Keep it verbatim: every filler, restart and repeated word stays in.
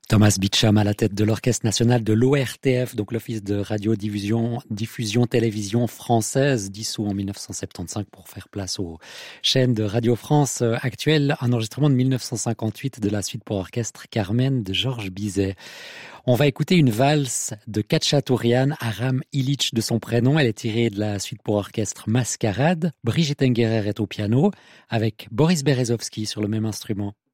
Thomas Beecham à la tête de l'Orchestre national de l'O R T F, donc l'Office de radiodiffusion diffusion télévision française, dissous en dix-neuf cent soixante-quinze pour faire place aux chaînes de Radio France actuelles. Un enregistrement de dix-neuf cent cinquante-huit de la suite pour orchestre Carmen de Georges Bizet. On va écouter une valse de Khatchatourian, Aram Illich de son prénom. Elle est tirée de la suite pour orchestre Mascarade. Brigitte Engerer est au piano avec Boris Berezovsky sur le même instrument.